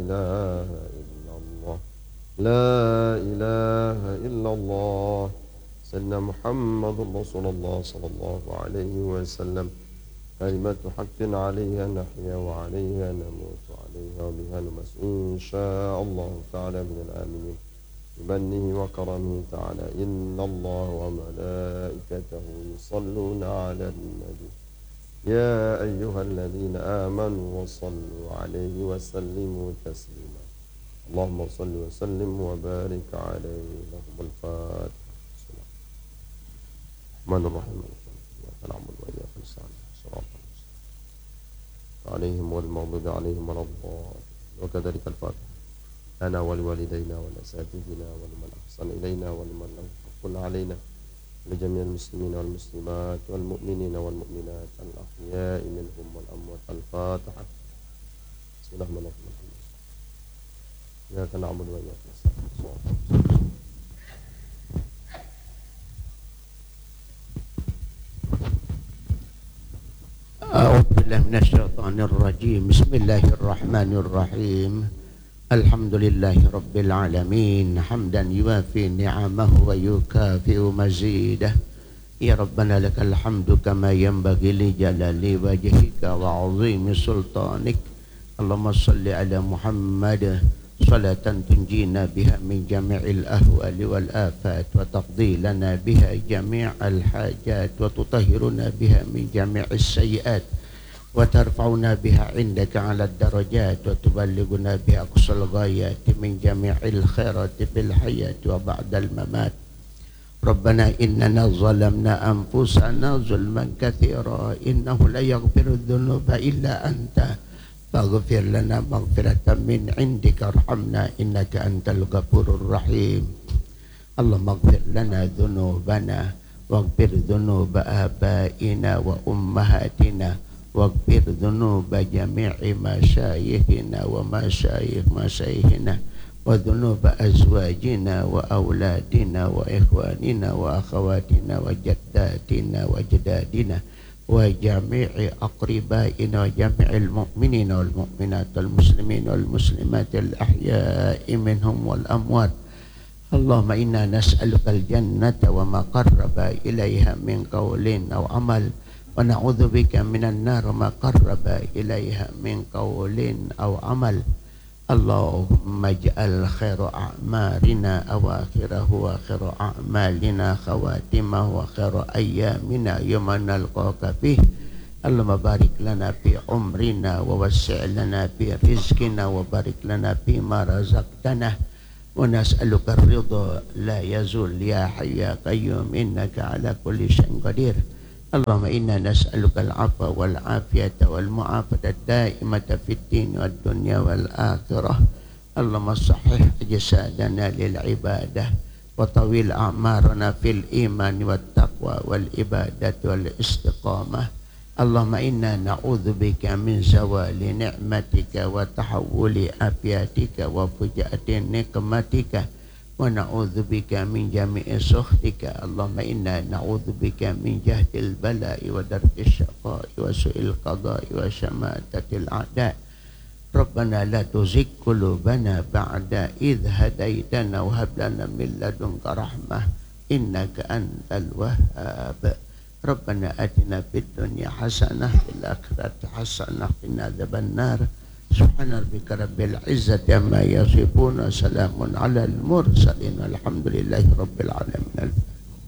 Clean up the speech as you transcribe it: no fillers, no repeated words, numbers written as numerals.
إله إلا الله لا إله إلا الله سيدنا محمد رسول الله صلى الله عليه وسلم كلمة حق عليها نحيا وعليها نموت وعليها وبها نمس إن شاء الله تعالى من الآمنين بمنه وكرمه تعالى إن الله وملائكته يصلون على النبي يا أيها الذين آمنوا وصلوا عليه وسلموا تسليما اللهم صل وسلم وبارك عليه لهم الفاتحة الرحمن الرحيم إياك نعبد وإياك نستعين صراط المستقيم عليهم والمغضوب عليهم ولا الضالين وكذلك الفاتحة لنا ولوالدينا ولأساتذتنا ولمن أحسن إلينا ولمن له حق علينا لجميع المسلمين والمسلمات والمؤمنين والمؤمنات الأحياء منهم والأموات الفاتحة بسم الله الرحمن الرحيم إياك نعبد وإياك نستعين صراط المستقيم أعوذ بالله من الشيطان الرجيم بسم الله الرحمن الرحيم الحمد لله رب العالمين حمدا يوافي نعمه ويكافئ مزيده يا ربنا لك الحمد كما ينبغي لجلال وجهك وعظيم سلطانك اللهم صل على محمد صلاة تنجينا بها من جميع الأهوال والآفات وتقضي لنا بها جميع الحاجات وتطهرنا بها من جميع السيئات وترفعنا بها عندك على الدرجات وتبلغنا بها أقصى الغايات من جميع الخيرات في الحياة وبعد الممات ربنا إننا ظلمنا أنفسنا ظلما كثيرا إنه لا يغفر الذنوب إلا أنت فاغفر لنا مغفرة من عندك ارحمنا إنك أنت الغفور الرحيم اللهم اغفر لنا ذنوبنا واغفر ذنوب آبائنا وأمهاتنا واغفر ذنوب جميع مشايخنا ومشايخ مشايخنا وذنوب أزواجنا وأولادنا وإخواننا وأخواتنا وجداتنا وجدادنا وجميع أقربائنا وجميع المؤمنين والمؤمنات والمسلمين والمسلمات الأحياء منهم والأموات اللهم إنا نسألك الجنة وما قرب إليها من قول أو عمل ونعوذ بك من النار وما قرب إليها من قول أو عمل اللهم اجعل خير أعمارنا أواخره وخير أعمالنا خواتمه وخير أيامنا يوم نلقاك فيه اللهم بارك لنا في عمرنا ووسع لنا في رزقنا وبارك لنا فيما رزقتنا ونسألك الرضا لا يزول يا حي يا قيوم إنك على كل شيء قدير اللهم إنا نسألك العفو والعافية والمعافاة الدائمة في الدين والدنيا والآخرة اللهم صحح أجسادنا للعبادة وطويل أعمارنا في الإيمان والتقوى والعبادة والاستقامة اللهم إنا نعوذ بك من زوال نعمتك وتحول عافيتك وفجأة نقمتك ونعوذ بك من جميع سخطك اللهم إنا نعوذ بك من جهد البلاء ودرك الشقاء وسوء القضاء وشماتة الأعداء ربنا لا تزغ قلوبنا بعد إذ هديتنا وهب لنا من لدنك رحمة إنك أنت الوهاب ربنا آتنا في الدنيا حسنة وفي الآخرة حسنة وقنا عذاب النار سبحان ربك رب العزة عما يصفون وسلام على المرسلين والحمد لله رب العالمين.